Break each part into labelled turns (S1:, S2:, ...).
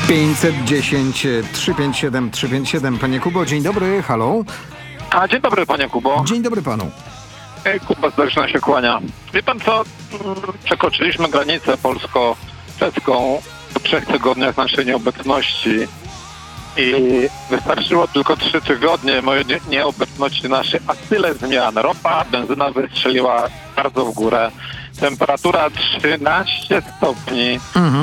S1: 510 357 357. Panie Kubo, dzień dobry, halo.
S2: Dzień dobry, panie Kubo.
S1: Dzień dobry panu.
S2: Kuba serdeczna się kłania. Wie pan co? Przekroczyliśmy granicę polsko-czeską po 3 tygodniach naszej nieobecności i wystarczyło tylko 3 tygodnie mojej nieobecności naszej, a tyle zmian. Ropa, benzyna wystrzeliła bardzo w górę. Temperatura 13 stopni.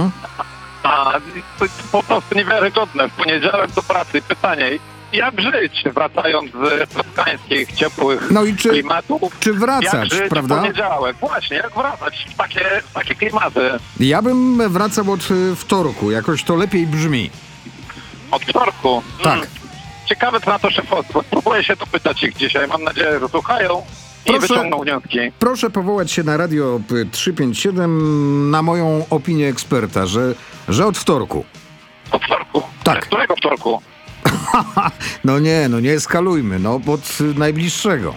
S2: A to jest po prostu niewiarygodne. W poniedziałek do pracy. Pytanie, jak żyć, wracając z toskańskich, ciepłych klimatów?
S1: Czy wracać,
S2: jak żyć
S1: prawda?
S2: W poniedziałek. Właśnie, jak wracać w takie klimaty?
S1: Ja bym wracał od wtorku, jakoś to lepiej brzmi.
S2: Od wtorku?
S1: Tak.
S2: Ciekawe co na to szefostwo. Spróbuję się to pytać ich dzisiaj. Mam nadzieję, że słuchają i wyciągną wnioski.
S1: Proszę powołać się na Radio 357 na moją opinię eksperta, że od wtorku.
S2: Od wtorku?
S1: Tak.
S2: Którego wtorku?
S1: No nie eskalujmy, od najbliższego.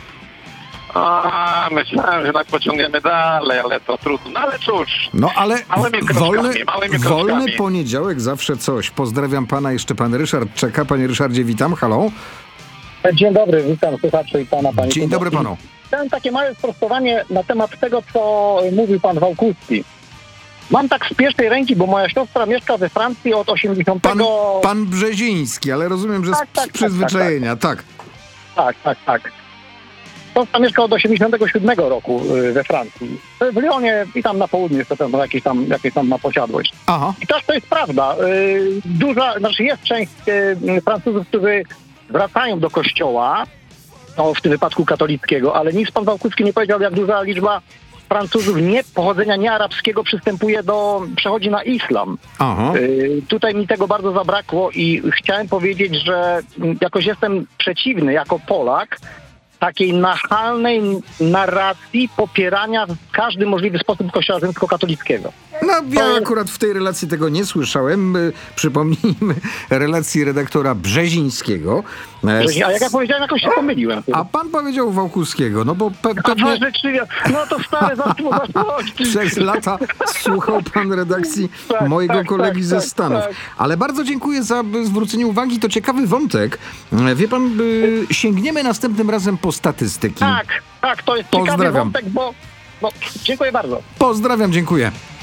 S2: Myślałem, że tak pociągniemy dalej, ale to trudno. No ale cóż.
S1: Ale
S2: małymi kroczkami.
S1: Wolny poniedziałek zawsze coś. Pozdrawiam pana, jeszcze pan Ryszard czeka. Panie Ryszardzie, witam, halo.
S3: Dzień dobry, witam słuchaczy i pana, panie.
S1: Dzień dobry panu.
S3: Chciałem takie małe sprostowanie na temat tego, co mówił pan Wałkuski. Mam tak z pierwszej ręki, bo moja siostra mieszka we Francji od 80.
S1: Pan Brzeziński, ale rozumiem, że z przyzwyczajenia, tak.
S3: Tak. Siostra mieszka od 87 roku we Francji. W Lyonie i tam na południu jakieś tam ma posiadłość.
S1: Aha.
S3: I też to jest prawda. Jest część Francuzów, którzy wracają do kościoła, w tym wypadku katolickiego, ale nic pan Wałkuski nie powiedział, jak duża liczba Francuzów pochodzenia niearabskiego przechodzi na islam.
S1: Aha.
S3: Tutaj mi tego bardzo zabrakło i chciałem powiedzieć, że jakoś jestem przeciwny jako Polak takiej nachalnej narracji popierania w każdy możliwy sposób kościoła rzymskokatolickiego.
S1: Ja akurat w tej relacji tego nie słyszałem. Przypomnijmy relacji redaktora Brzezińskiego.
S3: A jak ja powiedziałem, jakoś się pomyliłem.
S1: A pan powiedział Wałkuskiego, bo pewnie...
S3: to stare zaszłości.
S1: Przez lata słuchał pan redakcji mojego kolegi ze Stanów. Ale bardzo dziękuję za zwrócenie uwagi. To ciekawy wątek. Wie pan, sięgniemy następnym razem po statystyki.
S3: Tak, to jest ciekawy wątek, bo dziękuję bardzo.
S1: Pozdrawiam, dziękuję.